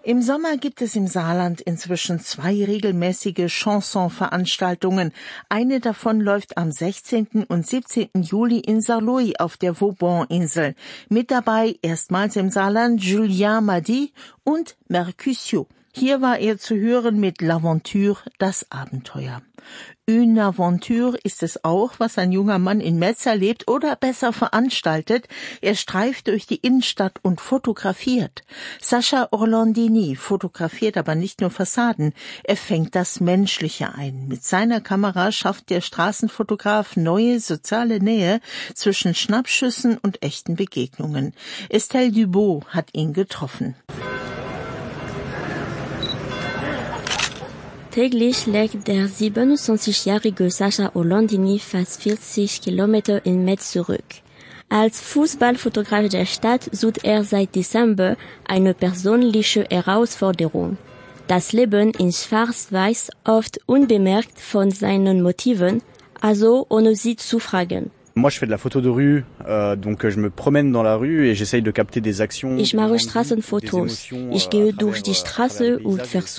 Im Sommer gibt es im Saarland inzwischen 2 regelmäßige Chansonveranstaltungen. Eine davon läuft am 16. und 17. Juli in Saarlouis auf der Vauban-Insel. Mit dabei erstmals im Saarland Julien Madi und Mercutio. Hier war er zu hören mit L'Aventure, das Abenteuer. Une aventure ist es auch, was ein junger Mann in Metz erlebt oder besser veranstaltet. Er streift durch die Innenstadt und fotografiert. Sascha Orlandini fotografiert aber nicht nur Fassaden, er fängt das Menschliche ein. Mit seiner Kamera schafft der Straßenfotograf neue soziale Nähe zwischen Schnappschüssen und echten Begegnungen. Estelle Dubot hat ihn getroffen. Täglich legt der 27-jährige Sascha Orlandini fast 40 Kilometer in Metz zurück. Als Fußballfotograf der Stadt sucht er seit Dezember eine persönliche Herausforderung. Das Leben in Schwarz-Weiß, oft unbemerkt von seinen Motiven, also ohne sie zu fragen. Moi, je fais de la photo de rue, donc je me promène dans la rue et j'essaye de capter des actions. Ich mache Straßenfotos. Ich gehe durch die Straße und versuche